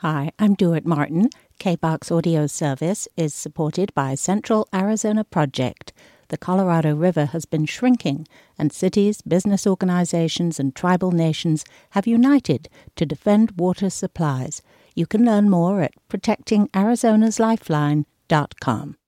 Hi, I'm Duart Martin. KBOX Audio Service is supported by Central Arizona Project. The Colorado River has been shrinking, and cities, business organizations, and tribal nations have united to defend water supplies. You can learn more at protectingarizonaslifeline.com.